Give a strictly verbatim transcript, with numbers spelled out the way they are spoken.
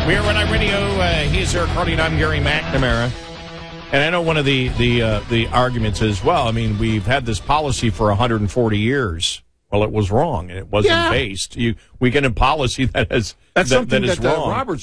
We are Red Eye Radio. Uh, he's Eric Harley, and I'm Gary McNamara. And I know one of the the uh, the arguments is, well, I mean, we've had this policy for one hundred forty years. Well, it was wrong, and it wasn't Yeah. based. You, we get a policy that is That's that, something that is that uh, wrong. Robert